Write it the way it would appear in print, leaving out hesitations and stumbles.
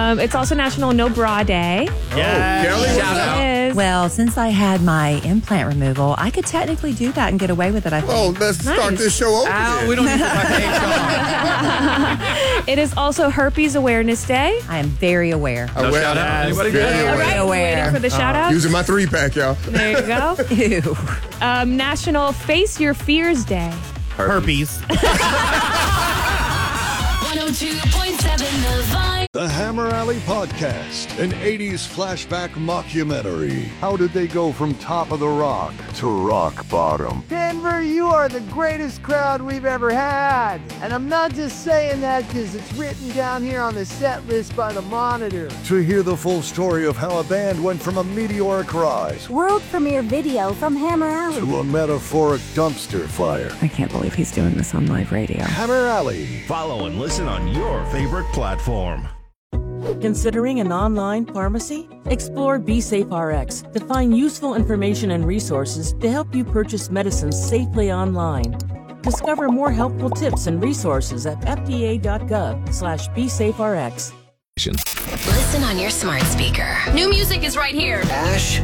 It's also National No Bra Day. Yeah, Kelly, shout out. Well, since I had my implant removal, I could technically do that and get away with it, I think. Oh, let's start this show over. Ow, we don't need to put my It is also Herpes Awareness Day. I am very aware. No shout out. Anybody Very good? All right, aware. waiting for the shout out. Using my 3-pack, y'all. There you go. Ew. National Face Your Fears Day. Herpes. 102.7 The Vibe. The Hammer Alley Podcast, an 80s flashback mockumentary. How did they go from top of the rock to rock bottom? Denver, you are the greatest crowd we've ever had. And I'm not just saying that because it's written down here on the set list by the Monitor. To hear the full story of how a band went from a meteoric rise World premiere video from Hammer Alley. to a metaphoric dumpster fire. I can't believe he's doing this on live radio. Hammer Alley. Follow and listen on your favorite platform. Considering an online pharmacy? Explore BeSafeRx to find useful information and resources to help you purchase medicines safely online. Discover more helpful tips and resources at fda.gov/BeSafeRx. Listen on your smart speaker. New music is right here. Ash